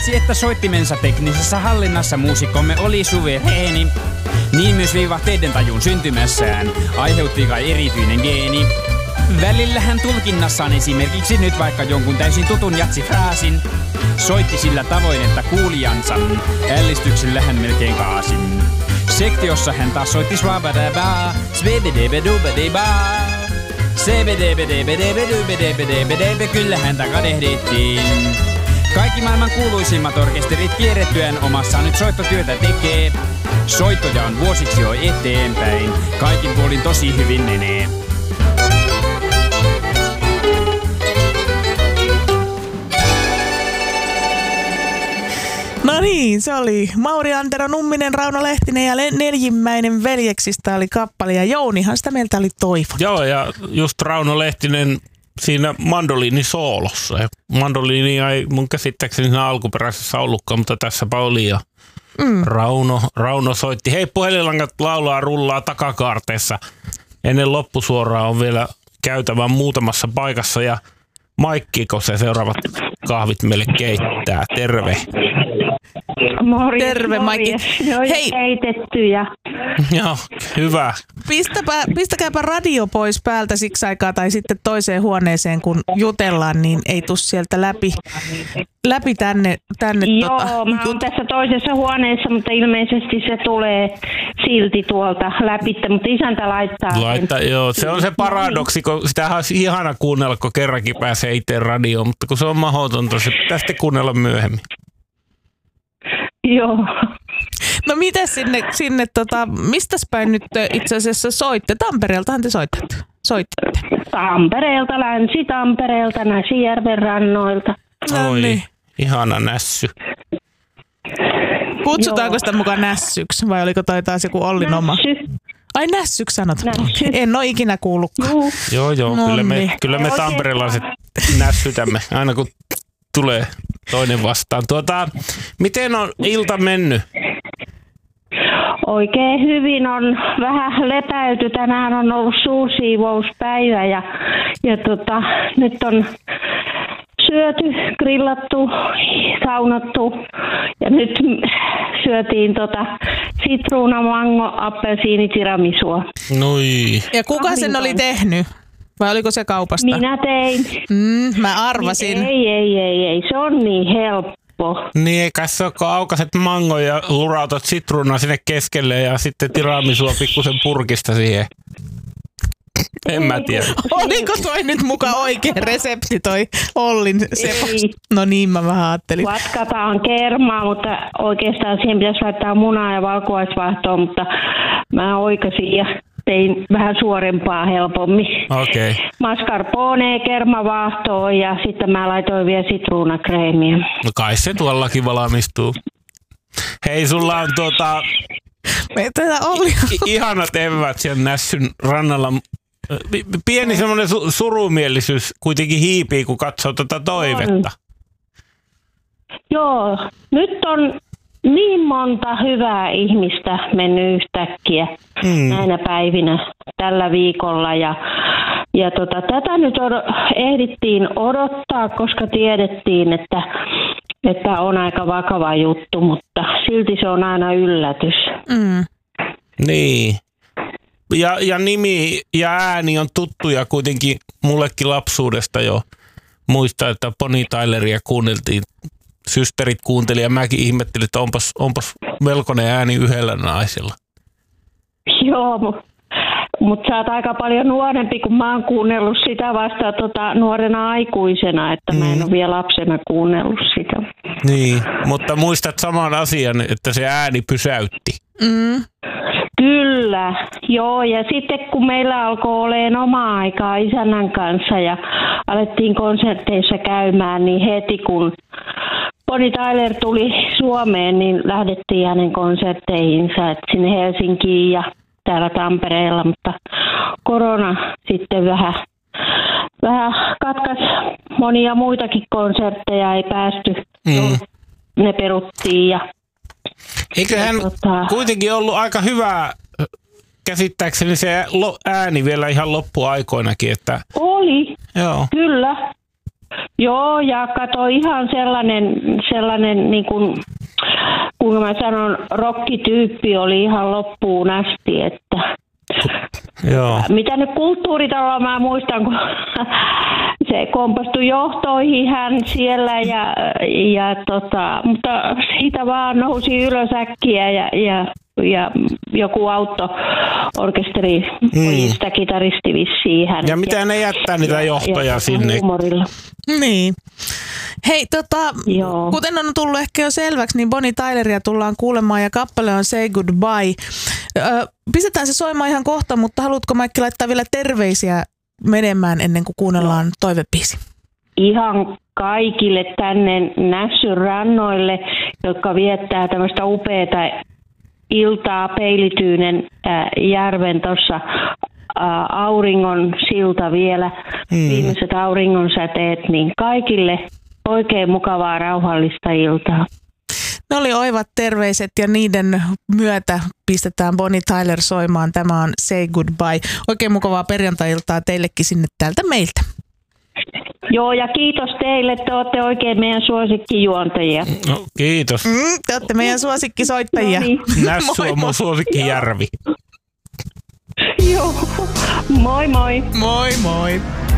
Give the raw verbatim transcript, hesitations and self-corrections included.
Että soittimensa teknisessä hallinnassa muusikkomme oli suvereeni. Niin myös vivahteiden tajun syntymässään aiheutti kai erityinen geeni. Välillähän tulkinnassaan esimerkiksi nyt vaikka jonkun täysin tutun jatsifraasin soitti sillä tavoin, että kuulijansa ällistyksellä hän melkein kaasin. Sektiossa hän taas soitti swabadabaa, svebedebedubedebaa. Sebedebedebedebedubedebedebedebe, kyllä häntä kadehdittiin. Kaikki maailman kuuluisimmat orkesterit kierrettyään omassa nyt soittotyötä tekee. Soittoja on vuosiksi jo eteenpäin, kaikin puolin tosi hyvin menee. No niin, se oli Mauri Antero Numminen, Rauno Lehtinen ja Neljimmäinen veljeksistä oli kappale ja Jounihan sitä meiltä oli toivonut. Joo, ja just Rauno Lehtinen siinä mandoliinisoolossa. Mandoliinia ei mun käsittääkseni siinä alkuperäisessä ollutkaan, mutta tässäpä oli ja mm. Rauno, Rauno soitti. Hei, puhelinlangat laulaa rullaa takakaarteessa. Ennen loppusuoraa on vielä käytävä muutamassa paikassa ja Maikkiko se seuraavat kahvit meille keittää. Terve. Morjes, Terve, Maikki. Hei. Keitettyjä. Joo, hyvä. Pistäpä, pistäkääpä radio pois päältä siksi aikaa tai sitten toiseen huoneeseen, kun jutellaan, niin ei tuu sieltä läpi, läpi tänne. tänne Joo, tota, mä oon jut- tässä toisessa huoneessa, mutta ilmeisesti se tulee silti tuolta läpi, mutta isäntä laittaa. Laittaa, joo, se on se paradoksi, kun sitähän olisi ihana kuunnella, kun kerrankin pääsee itse radioon, mutta kun se on mahdotonta, se pitää sitten kuunnella myöhemmin. Joo. No miten sinne, sinne tota, mistäs päin nyt itse asiassa soitte? Tampereeltahan te soitatte. Soititte. Tampereelta, Länsi-Tampereelta, Näsijärven rannoilta. No Oi, niin. ihana nässy. Kutsutaanko sitä mukaan nässyksi vai oliko toi taas joku Ollin oma? Nässy. Ai nässyksi sanot? Nässy. En ole ikinä kuullutkaan. Juu. Joo, joo, No kyllä me, niin. kyllä me tamperelaiset nässytämme, aina kun tulee toinen vastaan. Tuota, miten on ilta mennyt? Oikein hyvin on vähän lepäyty. Tänään on ollut suursiivouspäivä ja, ja tota, nyt on syöty, grillattu, saunattu ja nyt syötiin tota sitruuna, mango, appelsiini, tiramisua. Noi. Ja kuka sen oli tehnyt? Vai oliko se kaupasta? Minä tein. Mm, mä arvasin. Ei, ei, ei, ei. Se on niin helppo. Niin, eikä se ole, kun aukaset mango ja lurautat sitruunaa sinne keskelle ja sitten tiramisua pikkusen purkista siihen. En mä tiedä. Oliko toi nyt muka oikea resepti toi Ollin sepos? No niin, mä vähän ajattelin. Vatkataan kermaa, mutta oikeastaan siihen pitäisi laittaa munaa ja valkuaisvaahtoa, mutta mä oikasin ja tein vähän suorempaa helpommin. Okei. Okay. Mascarpone, kermavaahtoa ja sitten mä laitoin vielä sitruunakreemiä. No kai se tuollakin valmistuu. Hei, sulla on tuota... Me tätä Olli. I- ihanat evät siellä Nässyn rannalla. Pieni semmoinen su- surumielisyys kuitenkin hiipii, kun katsoo tätä toivetta. Joo, nyt on niin monta hyvää ihmistä mennyt yhtäkkiä mm. näinä päivinä tällä viikolla. Ja, ja tota, tätä nyt od- ehdittiin odottaa, koska tiedettiin, että, että on aika vakava juttu, mutta silti se on aina yllätys. Mm. Niin. Ja, ja nimi ja ääni on tuttuja kuitenkin mullekin lapsuudesta jo. Muistan, että Bonnie Tyleria kuunneltiin. Systerit kuunteli ja mäkin ihmettelin, että onpas, onpas melkoinen ääni yhdellä naisella. Joo, mutta mut sä oot aika paljon nuorempi, kun mä oon kuunnellut sitä vasta tota, nuorena aikuisena, että mä en mm. ole vielä lapsena kuunnellut sitä. Niin, mutta muistat saman asian, että se ääni pysäytti. Mm. Kyllä, joo, ja sitten kun meillä alkoi olemaan omaa aikaa isännän kanssa ja alettiin konserteissa käymään, niin heti kun Bonnie Tyler tuli Suomeen, niin lähdettiin hänen konsertteihinsa, että sinne Helsinkiin ja täällä Tampereella, mutta korona sitten vähän, vähän katkas monia muitakin konsertteja, ei päästy, mm. ne peruttiin ja eiköhän tota... kuitenkin ollut aika hyvä, käsittääkseni se ääni vielä ihan loppuaikoinakin, että... Oli, joo. kyllä. Joo, ja kato ihan sellainen, sellainen niin kuin, kuinka mä sanon, rockityyppi oli ihan loppuun asti, että Joo. mitä nyt kulttuuritalolla mä muistan, kun se kompastui johtoihin hän siellä ja, ja tota, mutta siitä vaan nousi ylös äkkiä ja, ja, ja joku auto-orkesteri oli sitä kitaristi vissiin hänet. Ja mitä ne jättää niitä johtoja ja, sinne? Huumorilla. Niin. Hei, tota, Joo. kuten on tullut ehkä jo selväksi, niin Bonnie Tyleria tullaan kuulemaan ja kappale on Say Goodbye. Ö, pistetään se soimaan ihan kohta, mutta haluatko Maikki laittaa vielä terveisiä menemään ennen kuin kuunnellaan no. toivebiisi? Ihan kaikille tänne Nässyn rannoille, jotka viettää tämmöistä upeata iltaa Peilityynen äh, järven tuossa äh, auringon silta vielä, hmm. viimeiset auringon säteet, niin kaikille oikein mukavaa rauhallista iltaa. Ne oli oivat terveiset ja niiden myötä pistetään Bonnie Tyler soimaan. Tämä on Say Goodbye. Oikein mukavaa perjantai-iltaa teillekin sinne täältä meiltä. Joo, ja kiitos teille. Te olette oikein meidän suosikkijuontajia. No, kiitos. Mm, te olette meidän suosikkisoittajia. No niin. Nässy on mun suosikkijärvi. Joo, moi moi. Moi moi.